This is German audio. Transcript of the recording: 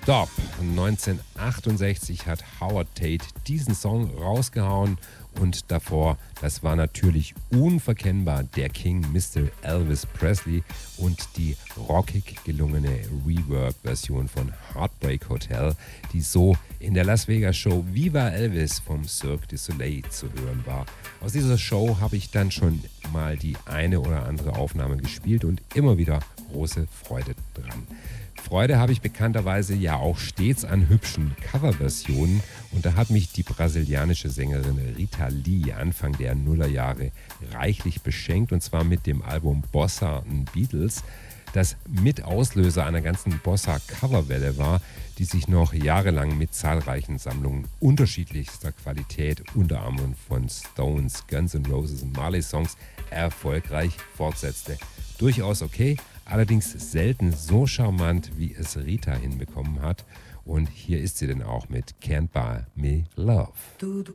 Stop. 1968 hat Howard Tate diesen Song rausgehauen und davor, das war natürlich unverkennbar der King Mr. Elvis Presley und die rockig gelungene Rework-Version von Heartbreak Hotel, die so in der Las Vegas Show Viva Elvis vom Cirque du Soleil zu hören war. Aus dieser Show habe ich dann schon mal die eine oder andere Aufnahme gespielt und immer wieder große Freude dran. Freude habe ich bekannterweise ja auch stets an hübschen Coverversionen und da hat mich die brasilianische Sängerin Rita Lee Anfang der Nullerjahre reichlich beschenkt und zwar mit dem Album Bossa and Beatles, das mit Auslöser einer ganzen Bossa-Coverwelle war, die sich noch jahrelang mit zahlreichen Sammlungen unterschiedlichster Qualität, unter anderem von Stones, Guns N' Roses und Marley-Songs, erfolgreich fortsetzte. Durchaus okay, allerdings selten so charmant, wie es Rita hinbekommen hat. Und hier ist sie denn auch mit Can't Buy Me Love.